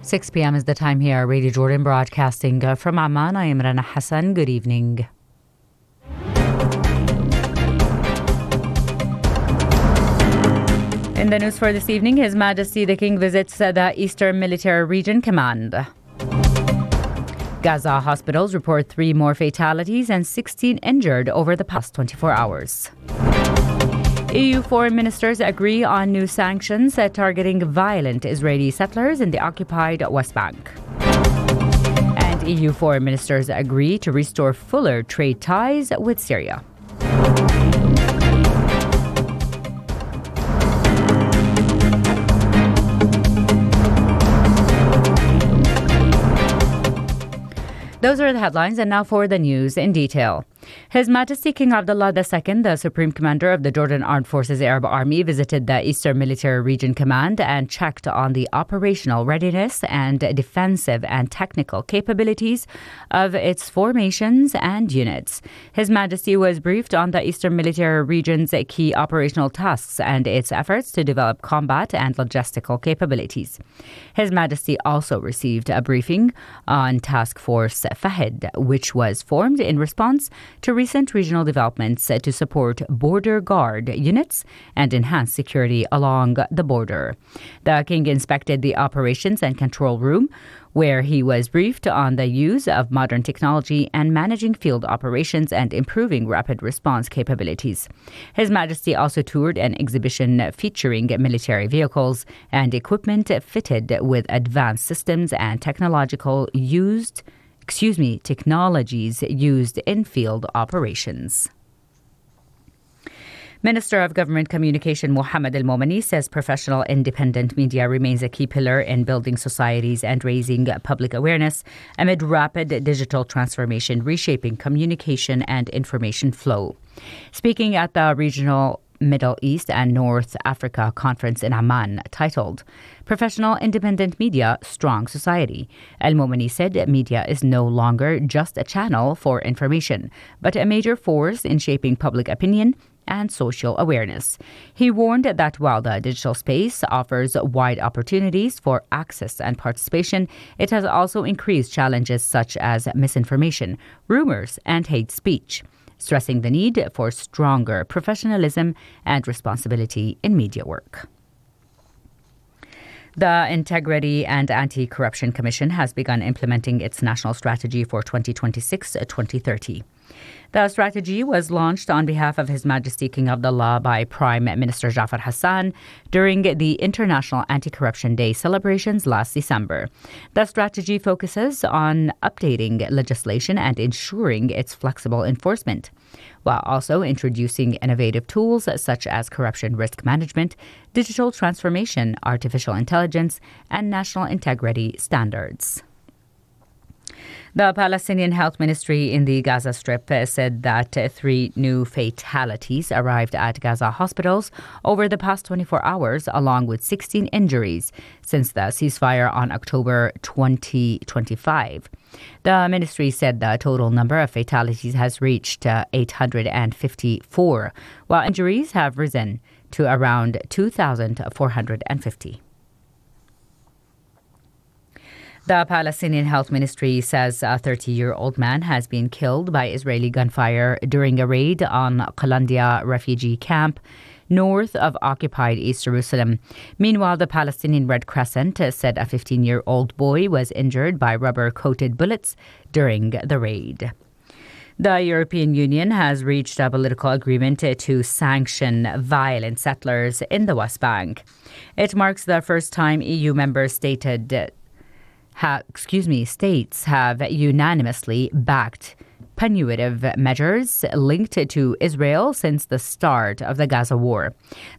6 p.m. is the time here. Radio Jordan broadcasting from Amman. I am Rana Hassan. Good evening. In the news for this evening, His Majesty the King visits the Eastern Military Region Command. Gaza hospitals report 3 more fatalities and 16 injured over the past 24 hours. EU foreign ministers agree on new sanctions targeting violent Israeli settlers in the occupied West Bank. And EU foreign ministers agree to restore fuller trade ties with Syria. Those are the headlines, and now for the news in detail. His Majesty King Abdullah II, the Supreme Commander of the Jordan Armed Forces Arab Army, visited the Eastern Military Region Command and checked on the operational readiness and defensive and technical capabilities of its formations and units. His Majesty was briefed on the Eastern Military Region's key operational tasks and its efforts to develop combat and logistical capabilities. His Majesty also received a briefing on Task Force Fahd, which was formed in response to recent regional developments to support border guard units and enhance security along the border. The King inspected the operations and control room, where he was briefed on the use of modern technology and managing field operations and improving rapid response capabilities. His Majesty also toured an exhibition featuring military vehicles and equipment fitted with advanced systems and technologies used in field operations. Minister of Government Communication Mohammed Al-Momani says professional independent media remains a key pillar in building societies and raising public awareness amid rapid digital transformation, reshaping communication and information flow. Speaking at the regional Middle East and North Africa conference in Amman titled Professional Independent Media, Strong Society, Al-Momani said media is no longer just a channel for information, but a major force in shaping public opinion and social awareness. He warned that while the digital space offers wide opportunities for access and participation, it has also increased challenges such as misinformation, rumors, and hate speech, stressing the need for stronger professionalism and responsibility in media work. The Integrity and Anti-Corruption Commission has begun implementing its national strategy for 2026-2030. The strategy was launched on behalf of His Majesty King Abdullah by Prime Minister Jafar Hassan during the International Anti-Corruption Day celebrations last December. The strategy focuses on updating legislation and ensuring its flexible enforcement, while also introducing innovative tools such as corruption risk management, digital transformation, artificial intelligence, and national integrity standards. The Palestinian Health Ministry in the Gaza Strip said that 3 new fatalities arrived at Gaza hospitals over the past 24 hours, along with 16 injuries since the ceasefire on October 2025. The ministry said the total number of fatalities has reached 854, while injuries have risen to around 2,450. The Palestinian Health Ministry says a 30-year-old man has been killed by Israeli gunfire during a raid on Qalandia refugee camp north of occupied East Jerusalem. Meanwhile, the Palestinian Red Crescent said a 15-year-old boy was injured by rubber-coated bullets during the raid. The European Union has reached a political agreement to sanction violent settlers in the West Bank. It marks the first time EU member states have unanimously backed punitive measures linked to Israel since the start of the Gaza war.